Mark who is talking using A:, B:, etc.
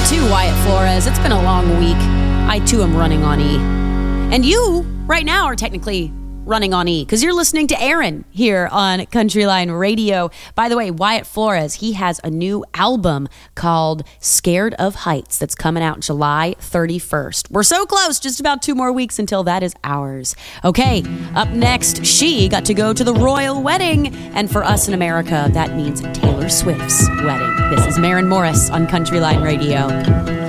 A: too, Wyatt Flores. It's been a long week. I, too, am running on E. And you, right now, are technically running on E because you're listening to Aaron here on Countryline Radio. By the way, Wyatt Flores, he has a new album called Scared of Heights that's coming out July 31st. We're so close, just about 2 more weeks until that is ours. Okay, up next, she got to go to the royal wedding. And for us in America, that means Taylor Swift's wedding. This is Maren Morris on Countryline Radio.